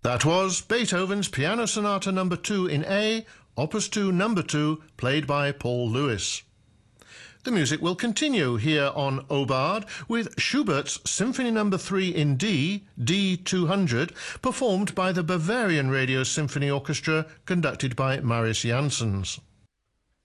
That was Beethoven's Piano Sonata No. 2 in A, Opus 2 No. 2, played by Paul Lewis. The music will continue here on Obard with Schubert's Symphony No. 3 in D, D200, performed by the Bavarian Radio Symphony Orchestra, conducted by Marius Janssens.